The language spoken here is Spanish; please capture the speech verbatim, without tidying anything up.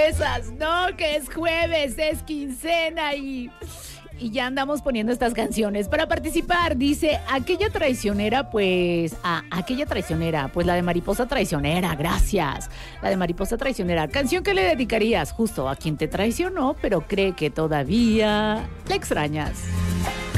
esas, no, que es jueves, es quincena y... Y ya andamos poniendo estas canciones. Para participar, dice, aquella traicionera, pues, a aquella traicionera, pues la de Mariposa Traicionera, gracias. La de Mariposa Traicionera, canción que le dedicarías justo a quien te traicionó, pero cree que todavía la extrañas.